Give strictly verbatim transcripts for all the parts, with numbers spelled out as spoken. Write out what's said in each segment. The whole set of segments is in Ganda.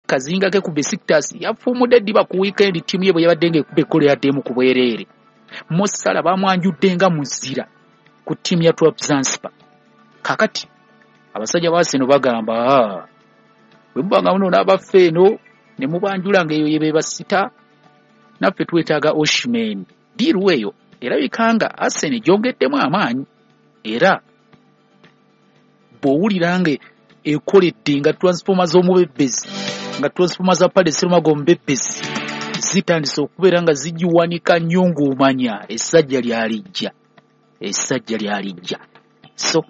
Kazinga ke ku Besiktas yafumudde diba ku weekend timu ye bwe yabadde ng'ekubba ekkolo ya ddemu ku bwereere. Mosala bamwanjudde nga muzira ku timu ya Twelve Zanzibar. Kakati abasajja ba Arsenal bagamba bwe mubanga muno n'abaffe eno ne mubanjula ng'eyo ye be basita naffe twetaaga Osimhen. Diiru eyo erabika nga Arsenal gyongeddemu amaanyi era bw'owulira nga ekoledde nga transformer z'omubebbezi nga transformer za Palace Sserumago omubebbezi zitandise okubeera nga zigiwanika nnyo ng'omanya essajja lyalijja essajja lyalijja. So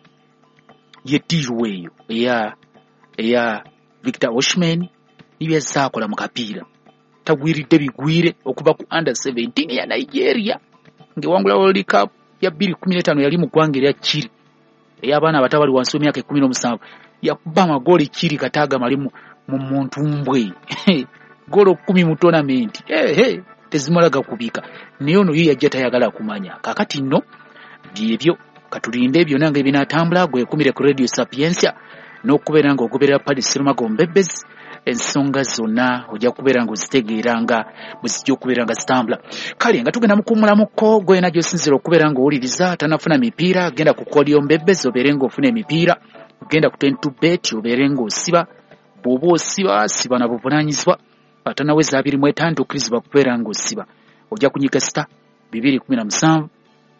ye diiru eyo eya eya Victor Osimhen ibyazakola mu kapiira tagwiridde bigwire okuva ku under seventeen ya Nigeria ngewangula World Cup ya twenty fifteen yali mu ggwanga erya Chile ey'abaana abatabali wansi w'emyaka ekumi n'omusanvu yakuba amagooli Chile kataaga mali mu muntu mbwe golo kumi mu tournament eh eh tezimalaga kubika naye ono ye yajja tayagala kumanya. Kakati nno byebyo katulinde ebyo nange binatambula gwe kumire ku Radio Sapientia n'okubeera nga ogoberera Palace Sserumago omubebbezi ensonga zonna ojja kubeera nga ozitegeeranga bwezijja okubeera nga zitambula. Kale nga tugenda mukummulamuko gwe najjo osinzira okubeera nga owuliriza tanafuna mipiira genda ku kodi y'omubebbezi obeere nga ofuna emipiira genda ku twenty-two bet obeere nga osiba bw'oba osiba siba na buvunaanyizibwa atanaweza abiri mu etaano okkirizibwa kubeera nga osiba ojja kunyiga sita bibiri kumi na musanvu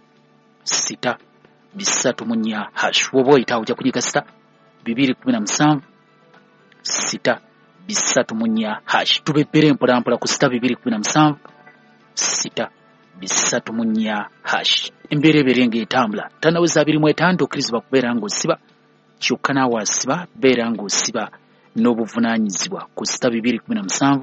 sita bisatu mu nnya hash woba oyita ojja kunyiga sita bibiri kumi na musanvu sita bisatu mu nnya hash tubebere mpolampola ku sita bibiri kumi na musanvu sita bisatu mu nnya hash embeera ebeere ng'etambula tanaweza abiri mu etaano okkirizibwa kubeera nga osiba kyokka naawe asiba beera nga osiba n'obuvunaanyizibwa ku sita bibiri kumi na musanvu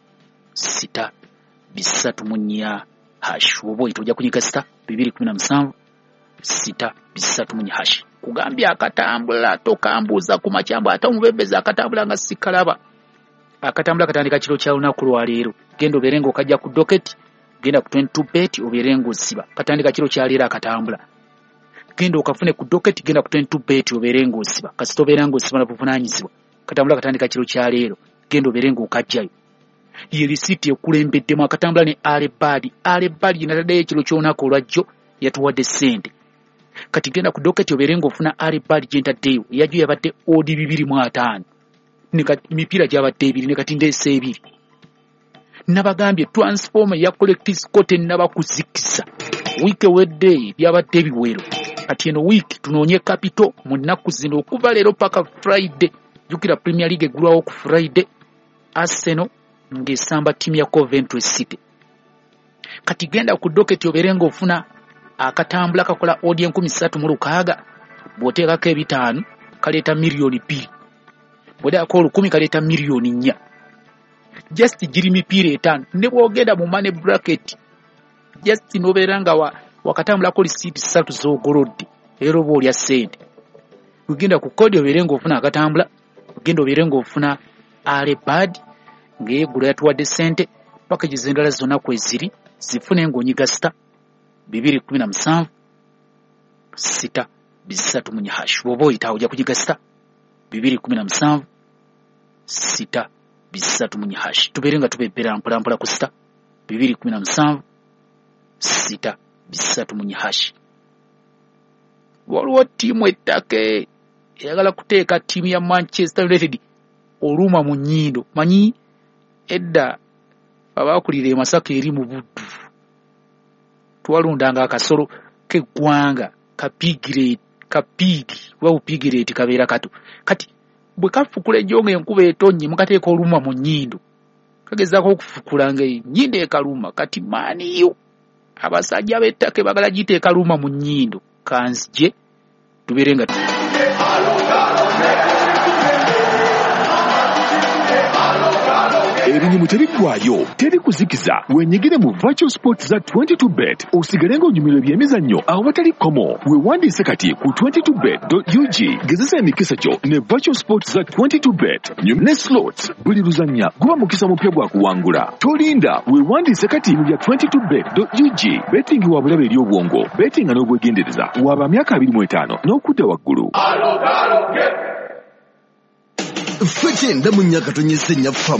sita bisatu mu nnya hash woba oyita ojja kunyiga sita bibiri kumi na musanvu sita bisatu mu nnya hash. Kugambye akatambula tokambuuza ku makyambu ate omubebbezi akatambula nga sikalaba akatambula katandika kiro kya lunaku lwaleero genda obeere nga okajja ku doketi genda ku twenty-two bet obeere nga osiba katandika kiro kya leero akatambula genda okafune ku doketi genda ku twenty-two bet obeere nga osiba kasita obeera nga osiba na buvunaanyizibwa katambula katandika kiro kya leero genda obeere nga okajjayo. Ye lisiiti ekulembeddemu akatambula ne Alebadi Alebadi nataddeyo ekiro ky'olunaku olwajjo yatuwadde ssente kati genda ku doketi obeere nga ofuna Alebadi gyentaddeyo eyajjo yabadde odi bibiri mu ataano ne mipiira gyabadde ebiri ne kati ndeesa ebiri. Nabagambye transformer ya collective scott ennaba kuzikiza wiiki ewedde byabadde ebiwero kati eno wiiki tunoonye capital mu nnaku zino okuva leero paka Friday. Jukira Premier League eggulwawo ku Friday Arsenal ng'esamba ttiimu ya Coventry City. Kati genda ku doketi obeere nga ofuna akatambula kakola odi enkumi ssatu mu lukaaga bw'oteekako ebitaano kaleeta miliyoni bbiri bw'oteekako olukumi kaleeta miliyoni nnya. Just giri mipiira etaano ne bw'ogenda mu money bracket just n'obeera nga wa, wakatambulako lisiiti ssatu z'ogolodde era oba olya ssente. Ugenda ku kodi obeere nga ofuna akatambula ugenda obeere nga ofuna Alebadi ng'eggulu yatuwadde ssente package z'endala zonna kweziri zifune ng'onyiga sita bibiri kumi na musanvu sita bisatu mu nnya hash woba oyita ojja kunyiga sita bibiri kumi na musanvu sita bisatu mu nnya hash tubeere nga tubebbera mpolampola ku sita bibiri kumi na musanvu sita bisatu mu nnya hash. Waliwo ttiimu ettake eyagala kuteeka ttiimu ya Manchester United oluma mu nnyindo manyi edda abaakulira e Masaka eri mu buddu twalundanga akasolo k'eggwanga kapigirate kapigi wa upigirate kabeera kato kati bwe kafukula ejjo ng'enkuba etonnye mukateeka oluma mu nnyindo kagezaako okufukula ng'ennyindo ekaluma kati maaniyo abasajja b'ettake bagala giteeka luma mu nnyindo kanzije tubeere nga Erinyumu terigwayo, teri kuzikiza, wenyigire mu virtual sports za twenty-two bet, osigale ng'onyumirwa ebyemizannyo awatali komo, weewandiise kati ku twenty-two bet dot u g, gezesa emikisa kyo ne virtual sports za twenty-two bet, ne slots, buli luzannya guba mukisa mupya gwa kuwangula. Tolinda, weewandiise kati mu bya twenty-two bet dot u g, betting wa bulabe eri obwongo, betting n'obwegendereza, waba myaka abiri mu etaano n'okudda waggulu. Fekenda mu nnyaka tonyese nnyaffa